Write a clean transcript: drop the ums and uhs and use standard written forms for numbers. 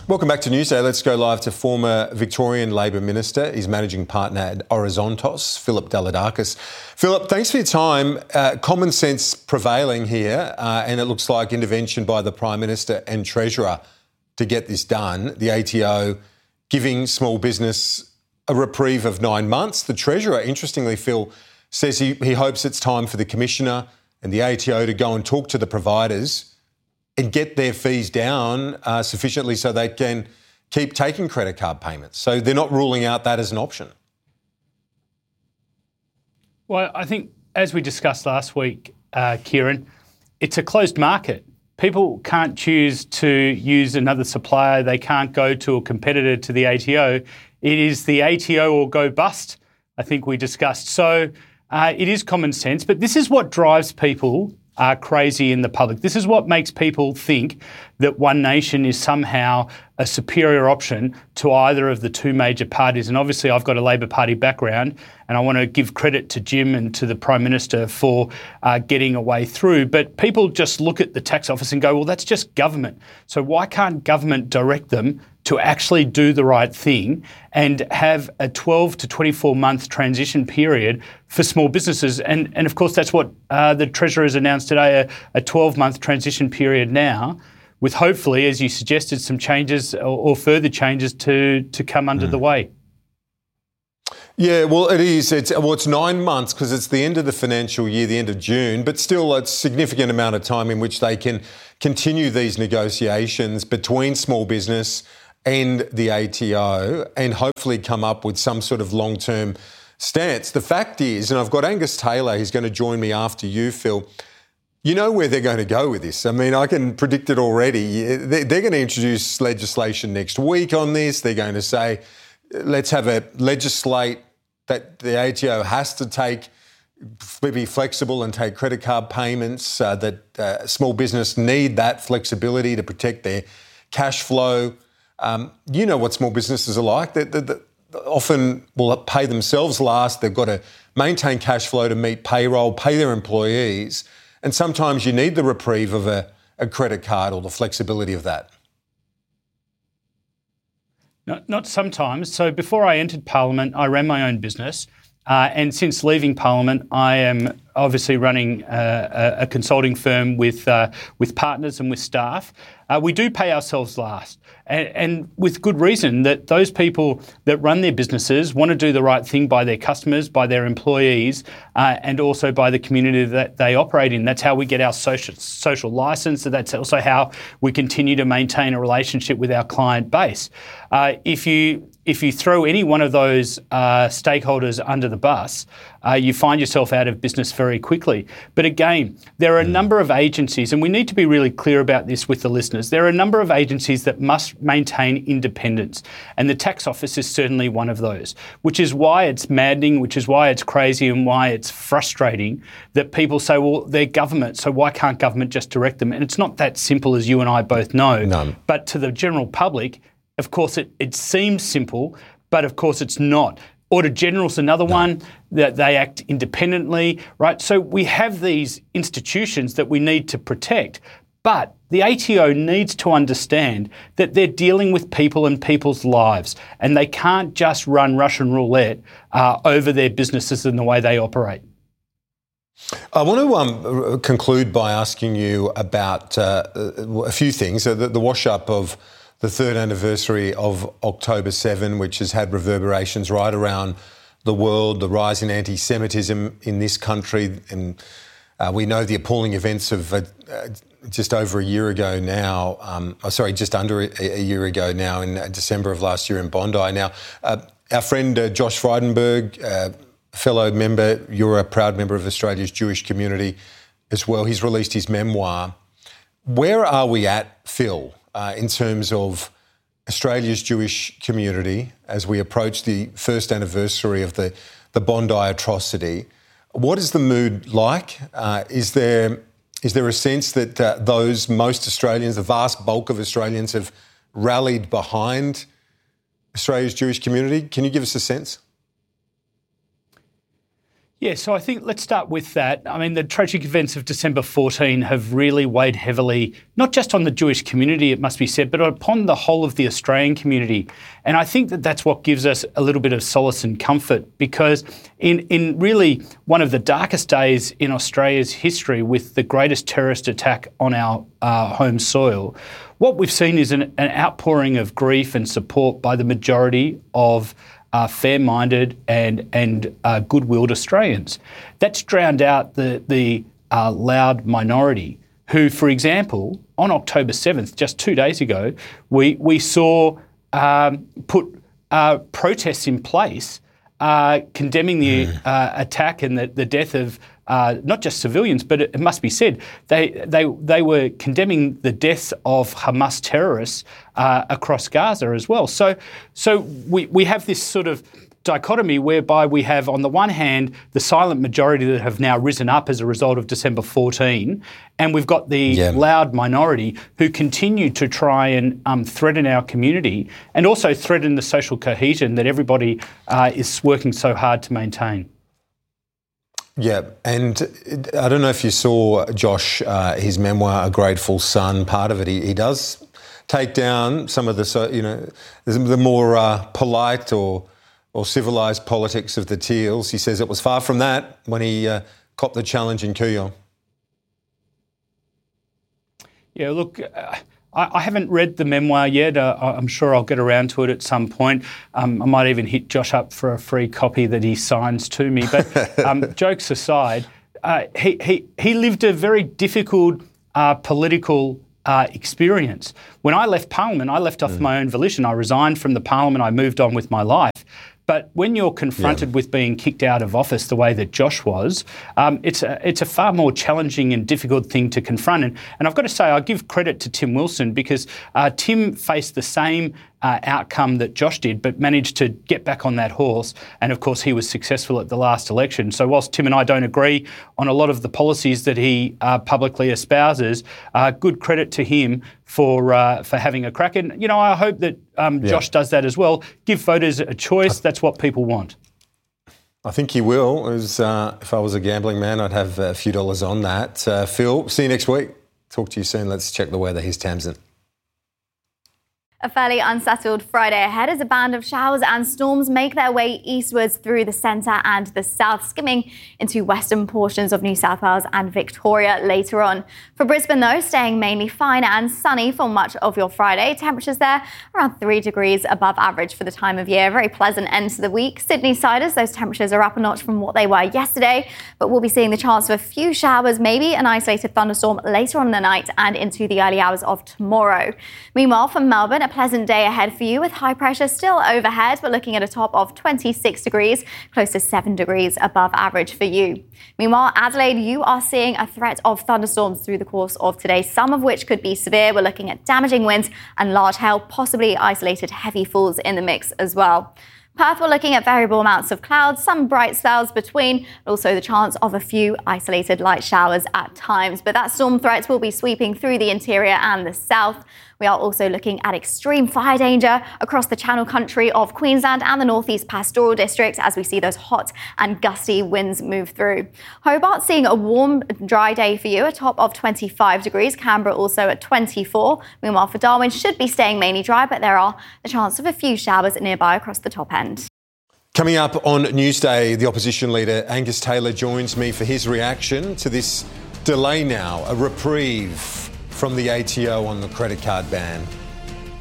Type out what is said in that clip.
Welcome back to Newsday. Let's go live to former Victorian Labor Minister. He's managing partner at Orizontos, Philip Dallidakis. Philip, thanks for your time. Common sense prevailing here, and it looks like intervention by the Prime Minister and Treasurer to get this done. The ATO giving small business a reprieve of 9 months. The Treasurer, interestingly, Phil, says he hopes it's time for the Commissioner and the ATO to go and talk to the providers and get their fees down sufficiently so they can keep taking credit card payments. So they're not ruling out that as an option. Well, I think, as we discussed last week, Kieran, it's a closed market. People can't choose to use another supplier. They can't go to a competitor to the ATO. It is the ATO or go bust, I think we discussed. So it is common sense, but this is what drives people crazy in the public. This is what makes people think that One Nation is somehow a superior option to either of the two major parties. And obviously I've got a Labor Party background, and I want to give credit to Jim and to the Prime Minister for getting a way through. But people just look at the tax office and go, well, that's just government. So why can't government direct them to actually do the right thing and have a 12 to 24 month transition period for small businesses? And of course, that's what the Treasurer has announced today, a 12-month transition period now, with hopefully, as you suggested, some changes or further changes to come under the way. Yeah, well, it is. It's 9 months because it's the end of the financial year, the end of June, but still a significant amount of time in which they can continue these negotiations between small business and the ATO and hopefully come up with some sort of long-term stance. The fact is, and I've got Angus Taylor, he's going to join me after you, Phil. You know where they're going to go with this. I mean, I can predict it already. They're going to introduce legislation next week on this. They're going to say, let's legislate that the ATO has to be flexible and take credit card payments, that small business need that flexibility to protect their cash flow. You know what small businesses are like. They often will pay themselves last. They've got to maintain cash flow to meet payroll, pay their employees. And sometimes you need the reprieve of a credit card or the flexibility of that. Not sometimes. So before I entered Parliament, I ran my own business. And since leaving Parliament, I am obviously running a consulting firm with partners and with staff. We do pay ourselves last, and with good reason, that those people that run their businesses want to do the right thing by their customers, by their employees, and also by the community that they operate in. That's how we get our social license. So that's also how we continue to maintain a relationship with our client base. If you throw any one of those stakeholders under the bus, you find yourself out of business very quickly. But again, there are a number of agencies, and we need to be really clear about this with the listeners. There are a number of agencies that must maintain independence, and the tax office is certainly one of those, which is why it's maddening, which is why it's crazy, and why it's frustrating that people say, well, they're government, so why can't government just direct them? And it's not that simple, as you and I both know. No. But to the general public, of course, it seems simple, but of course it's not. Auditor General's another one, that they act independently, right? So we have these institutions that we need to protect, but the ATO needs to understand that they're dealing with people and people's lives, and they can't just run Russian roulette over their businesses and the way they operate. I want to conclude by asking you about a few things. The wash-up of the third anniversary of October 7, which has had reverberations right around the world, the rise in anti-Semitism in this country. And we know the appalling events of just over a year ago now, just under a year ago now, in December of last year in Bondi. Now, our friend Josh Frydenberg, fellow member, you're a proud member of Australia's Jewish community as well. He's released his memoir. Where are we at, Phil, in terms of Australia's Jewish community as we approach the first anniversary of the Bondi atrocity? What is the mood like? Is there a sense that most Australians, the vast bulk of Australians, have rallied behind Australia's Jewish community? Can you give us a sense? Yeah, so I think let's start with that. I mean, the tragic events of December 14 have really weighed heavily, not just on the Jewish community, it must be said, but upon the whole of the Australian community. And I think that that's what gives us a little bit of solace and comfort, because in really one of the darkest days in Australia's history, with the greatest terrorist attack on our home soil, what we've seen is an outpouring of grief and support by the majority of fair-minded and good-willed Australians. That's drowned out the loud minority who, for example, on October 7th, just 2 days ago, we saw put protests in place condemning the attack and the death of not just civilians, but it must be said, they were condemning the deaths of Hamas terrorists across Gaza as well. So we have this sort of dichotomy whereby we have, on the one hand, the silent majority that have now risen up as a result of December 14, and we've got the loud minority who continue to try and threaten our community and also threaten the social cohesion that everybody is working so hard to maintain. Yeah, and I don't know if you saw, Josh, his memoir, A Grateful Son. Part of it, he does take down some of the more polite or civilised politics of the Teals. He says it was far from that when he copped the challenge in Kooyong. Yeah, look, I haven't read the memoir yet. I'm sure I'll get around to it at some point. I might even hit Josh up for a free copy that he signs to me. But jokes aside, he lived a very difficult political experience. When I left Parliament, I left off my own volition. I resigned from the Parliament. I moved on with my life. But when you're confronted with being kicked out of office the way that Josh was, it's a far more challenging and difficult thing to confront. And I've got to say, I give credit to Tim Wilson, because Tim faced the same outcome that Josh did, but managed to get back on that horse. And of course, he was successful at the last election. So whilst Tim and I don't agree on a lot of the policies that he publicly espouses, good credit to him for having a crack. And, I hope that Josh does that as well. Give voters a choice. That's what people want. I think he will. If I was a gambling man, I'd have a few dollars on that. Phil, see you next week. Talk to you soon. Let's check the weather. Here's Tamsin. A fairly unsettled Friday ahead as a band of showers and storms make their way eastwards through the centre and the south, skimming into western portions of New South Wales and Victoria later on. For Brisbane, though, staying mainly fine and sunny for much of your Friday. Temperatures there around 3 degrees above average for the time of year. Very pleasant end to the week. Sydney siders, those temperatures are up a notch from what they were yesterday, but we'll be seeing the chance of a few showers, maybe an isolated thunderstorm later on in the night and into the early hours of tomorrow. Meanwhile, for Melbourne, a pleasant day ahead for you with high pressure still overhead, but looking at a top of 26 degrees, close to 7 degrees above average for you. Meanwhile, Adelaide, you are seeing a threat of thunderstorms through the course of today, some of which could be severe. We're looking at damaging winds and large hail, possibly isolated heavy falls in the mix as well. Perth, we're looking at variable amounts of clouds, some bright spells between, but also the chance of a few isolated light showers at times. But that storm threat will be sweeping through the interior and the south. We are also looking at extreme fire danger across the Channel Country of Queensland and the Northeast Pastoral District as we see those hot and gusty winds move through. Hobart seeing a warm, dry day for you, a top of 25 degrees. Canberra also at 24. Meanwhile, for Darwin, should be staying mainly dry, but there are the chance of a few showers nearby across the top end. Coming up on Newsday, the opposition leader Angus Taylor joins me for his reaction to this delay now, a reprieve from the ATO on the credit card ban.